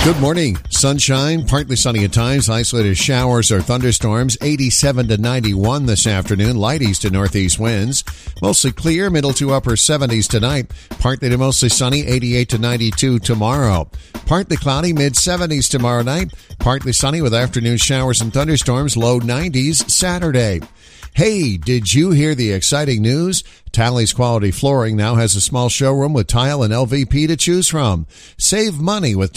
Good morning. Sunshine, partly sunny at times, isolated showers or thunderstorms, 87 to 91 this afternoon, light east to northeast winds. Mostly clear, middle to upper 70s tonight, partly to mostly sunny, 88 to 92 tomorrow. Partly cloudy, mid 70s tomorrow night, partly sunny with afternoon showers and thunderstorms, low 90s Saturday. Hey, did you hear the exciting news? Talley's Quality Flooring now has a small showroom with tile and LVP to choose from. Save money with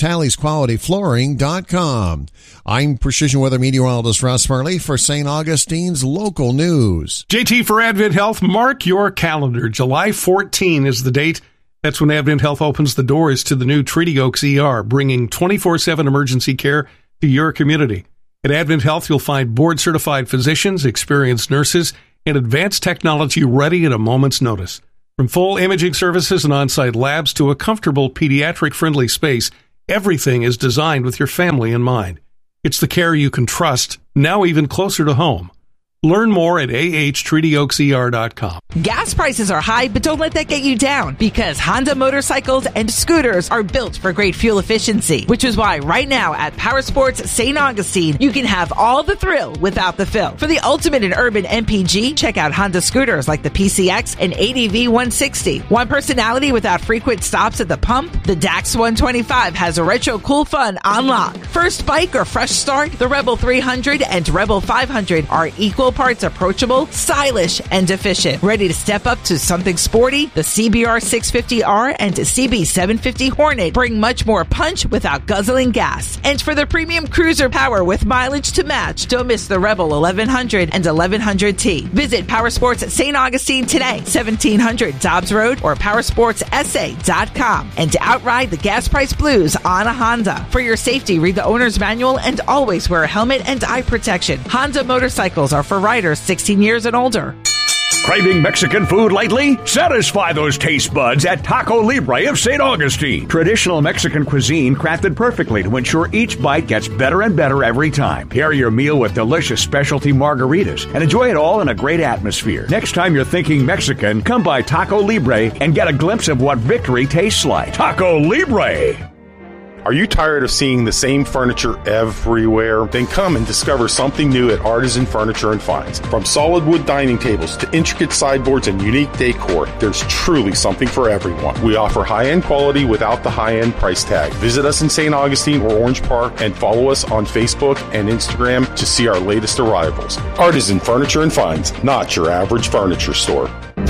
Talley'sQualityFlooring.com. I'm Precision Weather Meteorologist Russ Murley for St. Augustine's local news. JT for Advent Health, mark your calendar. July 14 is the date. That's when Advent Health opens the doors to the new Treaty Oaks ER, bringing 24/7 emergency care to your community. At Advent Health, you'll find board-certified physicians, experienced nurses, and advanced technology ready at a moment's notice. From full imaging services and on-site labs to a comfortable pediatric-friendly space, everything is designed with your family in mind. It's the care you can trust, now even closer to home. Learn more at ahtreatyoakser.com. Gas prices are high, but don't let that get you down, because Honda motorcycles and scooters are built for great fuel efficiency, which is why right now at Power Sports St. Augustine, you can have all the thrill without the fill. For the ultimate in urban MPG, check out Honda scooters like the PCX and ADV 160. Want personality without frequent stops at the pump? The DAX 125 has a retro cool fun on lock. First bike or fresh start? The Rebel 300 and Rebel 500 are equal parts approachable, stylish, and efficient. Ready to step up to something sporty? The CBR 650R and CB 750 Hornet bring much more punch without guzzling gas. And for the premium cruiser power with mileage to match, don't miss the Rebel 1100 and 1100T. Visit Powersports St. Augustine today, 1700 Dobbs Road or powersportsa.com, and to outride the gas price blues on a Honda. For your safety, read the owner's manual and always wear a helmet and eye protection. Honda motorcycles are for riders 16 years and older. Craving Mexican food lately? Satisfy those taste buds at Taco Libre of St. Augustine. Traditional Mexican cuisine crafted perfectly to ensure each bite gets better and better every time. Pair your meal with delicious specialty margaritas and enjoy it all in a great atmosphere. Next time you're thinking Mexican, come by Taco Libre and get a glimpse of what victory tastes like. Taco Libre! Are you tired of seeing the same furniture everywhere? Then come and discover something new at Artisan Furniture and Finds. From solid wood dining tables to intricate sideboards and unique decor, there's truly something for everyone. We offer high-end quality without the high-end price tag. Visit us in St. Augustine or Orange Park and follow us on Facebook and Instagram to see our latest arrivals. Artisan Furniture and Finds, not your average furniture store.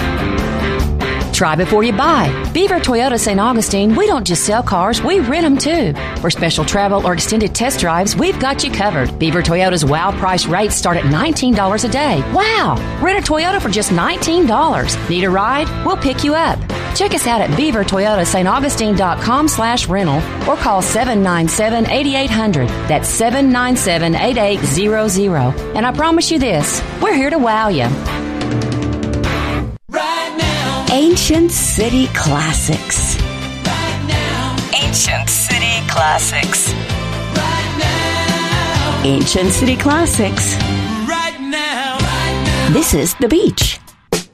Try before you buy. Beaver Toyota St. Augustine, we don't just sell cars, we rent them too. For special travel or extended test drives, we've got you covered. Beaver Toyota's wow price rates start at $19 a day. Wow! Rent a Toyota for just $19. Need a ride? We'll pick you up. Check us out at beavertoyotastaugustine.com/rental or call 797-8800. That's 797-8800. And I promise you this, we're here to wow you. Ancient City Classics. Right now. Ancient City Classics. Right now. Ancient City Classics. Right now. Right now. This is The Beach.